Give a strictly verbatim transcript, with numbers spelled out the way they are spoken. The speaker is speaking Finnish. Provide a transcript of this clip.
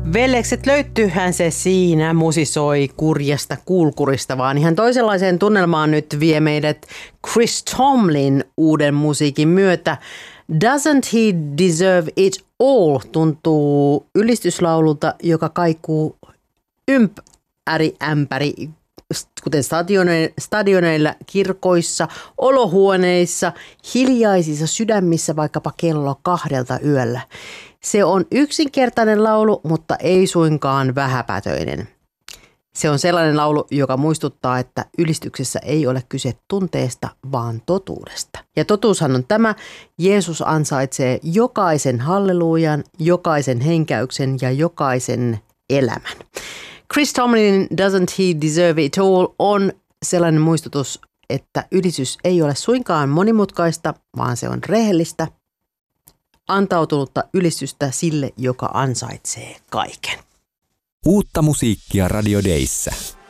Veljekset, löytyyhän se siinä, musisoi kurjasta kulkurista, vaan ihan toisenlaiseen tunnelmaan nyt vie meidät Chris Tomlin uuden musiikin myötä. Doesn't he deserve it all tuntuu ylistyslaululta, joka kaikuu ympäri ämpäri, kuten stadioneilla, kirkoissa, olohuoneissa, hiljaisissa sydämissä vaikkapa kello kahdelta yöllä. Se on yksinkertainen laulu, mutta ei suinkaan vähäpätöinen. Se on sellainen laulu, joka muistuttaa, että ylistyksessä ei ole kyse tunteesta, vaan totuudesta. Ja totuushan on tämä: Jeesus ansaitsee jokaisen halleluujan, jokaisen henkäyksen ja jokaisen elämän. Chris Tomlin Doesn't He Deserve It All on sellainen muistutus, että ylistys ei ole suinkaan monimutkaista, vaan se on rehellistä, antautunutta ylistystä sille, joka ansaitsee kaiken. Uutta musiikkia Radio Dayssä.